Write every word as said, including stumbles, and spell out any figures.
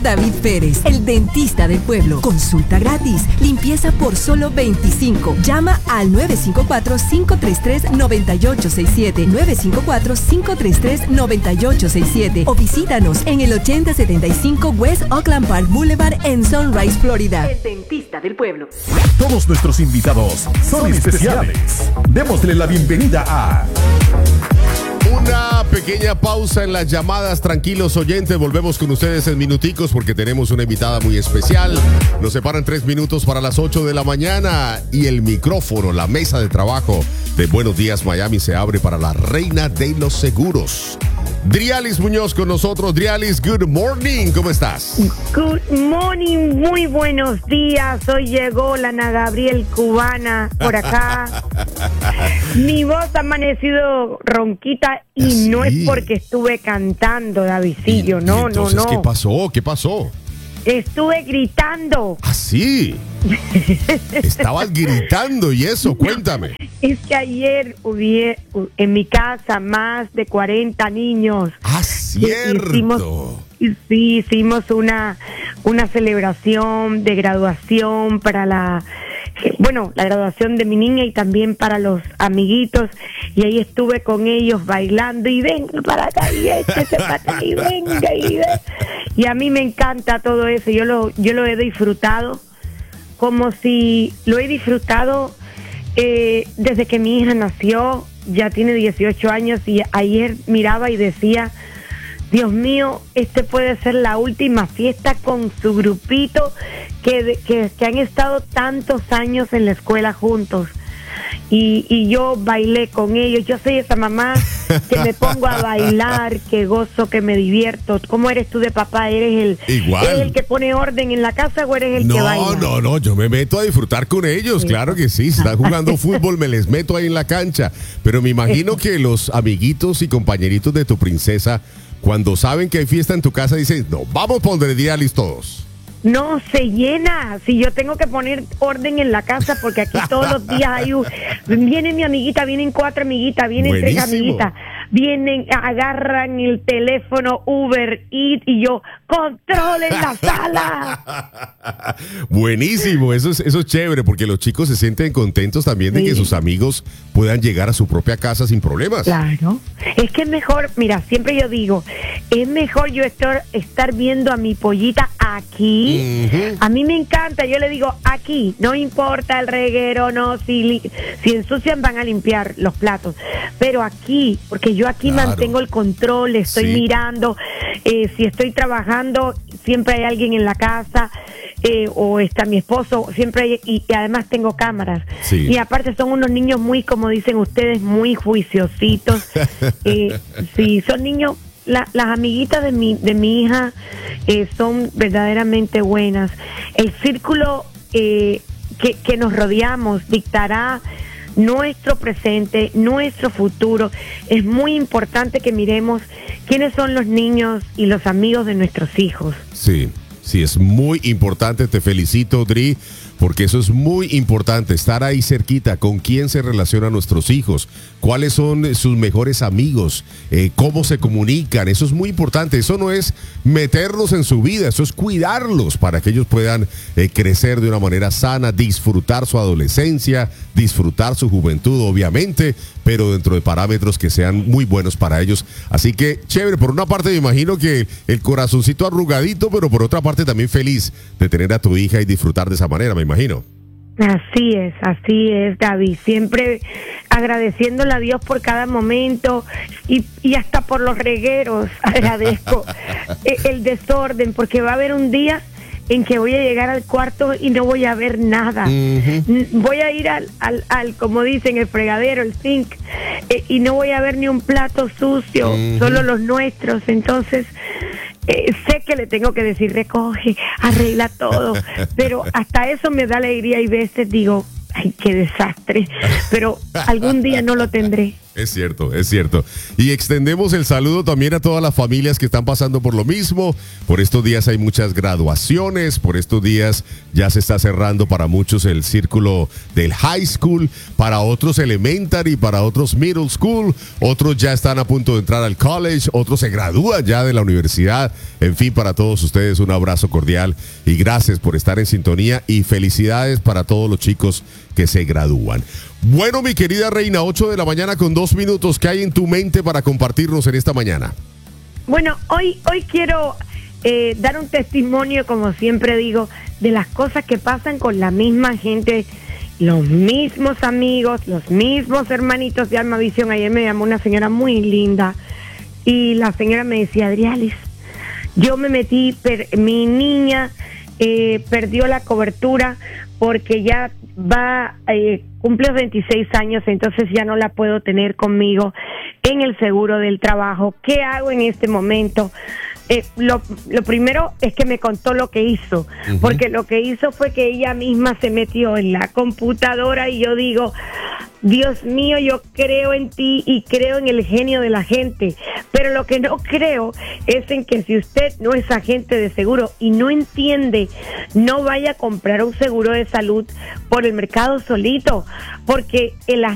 David Pérez, el dentista del pueblo. Consulta gratis, limpieza por solo veinticinco. Llama al nueve cinco cuatro, cinco tres tres, nueve ocho seis siete, nueve cinco cuatro, cinco tres tres, nueve ocho seis siete o visítanos en el ochenta setenta y cinco West Oakland Park Boulevard en Sunrise, Florida. El dentista del pueblo. Todos nuestros invitados son especiales. Démosle la bienvenida a... Una pequeña pausa en las llamadas, tranquilos oyentes, volvemos con ustedes en minuticos porque tenemos una invitada muy especial. Nos separan tres minutos para las ocho de la mañana y el micrófono, la mesa de trabajo de Buenos Días Miami se abre para la reina de los seguros. Drialis Muñoz con nosotros. Drialis, good morning, ¿cómo estás? Good morning, muy buenos días. Hoy llegó la Ana Gabriel cubana por acá. Mi voz ha amanecido ronquita y ¿sí? No es porque estuve cantando, Davidcillo, no, no, entonces, no. ¿Qué pasó? ¿Qué pasó? Estuve gritando. ¿Ah, sí? Estabas gritando y eso, cuéntame. Es que ayer hubo en mi casa más de cuarenta niños. Ah, cierto. Hicimos, sí, hicimos una, una celebración de graduación para la, bueno, la graduación de mi niña y también para los amiguitos. Y ahí estuve con ellos bailando y venga para acá y échese para acá y venga y venga. Y a mí me encanta todo eso. Yo lo, yo lo he disfrutado como si lo he disfrutado eh, desde que mi hija nació. Ya tiene dieciocho años y ayer miraba y decía, Dios mío, este puede ser la última fiesta con su grupito que, que, que han estado tantos años en la escuela juntos. Y, y yo bailé con ellos. Yo soy esa mamá que me pongo a bailar, que gozo, que me divierto. ¿Cómo eres tú de papá? ¿Eres el, Igual. ¿eres el que pone orden en la casa o eres el no, que baila? No, no, no, yo me meto a disfrutar con ellos, sí. Claro que sí. Si están jugando fútbol, me les meto ahí en la cancha. Pero me imagino que los amiguitos y compañeritos de tu princesa, cuando saben que hay fiesta en tu casa, dicen, no, vamos por donde Drialis todos. No, se llena. Si yo tengo que poner orden en la casa, porque aquí todos los días hay un... Viene mi amiguita, vienen cuatro amiguitas, vienen Buenísimo. tres amiguitas, vienen, agarran el teléfono Uber Eats y yo, controlen la sala. Buenísimo, eso es, eso es chévere, porque los chicos se sienten contentos también de sí. Que sus amigos puedan llegar a su propia casa sin problemas. Claro. Es que es mejor, mira, siempre yo digo, es mejor yo estar, estar viendo a mi pollita aquí. Uh-huh. A mí me encanta, yo le digo aquí, no importa el reguero, no, si, si ensucian van a limpiar los platos, pero aquí, porque yo aquí claro. Mantengo el control, estoy sí. mirando, eh, si estoy trabajando, siempre hay alguien en la casa, eh, o está mi esposo, siempre hay, y, y además tengo cámaras, sí. Y aparte son unos niños muy, como dicen ustedes, muy juiciositos, eh, sí, son niños. La, las amiguitas de mi de mi hija eh, son verdaderamente buenas. El círculo eh, que, que nos rodeamos dictará nuestro presente, nuestro futuro. Es muy importante que miremos quiénes son los niños y los amigos de nuestros hijos. Sí, sí, es muy importante. Te felicito, Dri, porque eso es muy importante, estar ahí cerquita, con quién se relacionan nuestros hijos, cuáles son sus mejores amigos, eh, cómo se comunican, eso es muy importante. Eso no es meterlos en su vida, eso es cuidarlos para que ellos puedan eh, crecer de una manera sana, disfrutar su adolescencia, disfrutar su juventud, obviamente, pero dentro de parámetros que sean muy buenos para ellos. Así que, chévere, por una parte me imagino que el corazoncito arrugadito, pero por otra parte también feliz de tener a tu hija y disfrutar de esa manera, me imagino. Así es, así es, David. Siempre agradeciéndole a Dios por cada momento y, y hasta por los regueros. Agradezco el, el desorden, porque va a haber un día en que voy a llegar al cuarto y no voy a ver nada. Uh-huh. Voy a ir al, al, al, como dicen, el fregadero, el zinc, eh, y no voy a ver ni un plato sucio, uh-huh. Solo los nuestros. Entonces, eh, sé que le tengo que decir, recoge, arregla todo, pero hasta eso me da alegría y veces digo, ay, qué desastre, pero algún día no lo tendré. Es cierto, es cierto. Y extendemos el saludo también a todas las familias que están pasando por lo mismo. Por estos días hay muchas graduaciones, por estos días ya se está cerrando para muchos el círculo del high school, para otros elementary, para otros middle school, otros ya están a punto de entrar al college, otros se gradúan ya de la universidad. En fin, para todos ustedes un abrazo cordial y gracias por estar en sintonía y felicidades para todos los chicos que se gradúan. Bueno, mi querida reina, ocho de la mañana con dos minutos. ¿Qué hay en tu mente para compartirnos en esta mañana? Bueno, hoy, hoy quiero eh, dar un testimonio, como siempre digo, de las cosas que pasan con la misma gente, los mismos amigos, los mismos hermanitos de Alma Visión. Ayer me llamó una señora muy linda y la señora me decía, Adrialis, yo me metí, per, mi niña eh, perdió la cobertura porque ya va, eh, cumple veintiséis años, entonces ya no la puedo tener conmigo en el seguro del trabajo. ¿Qué hago en este momento? Eh, lo, lo primero es que me contó lo que hizo, uh-huh. porque lo que hizo fue que ella misma se metió en la computadora y yo digo, Dios mío, yo creo en ti y creo en el genio de la gente, pero lo que no creo es en que si usted no es agente de seguro y no entiende, no vaya a comprar un seguro de salud por el mercado solito, porque el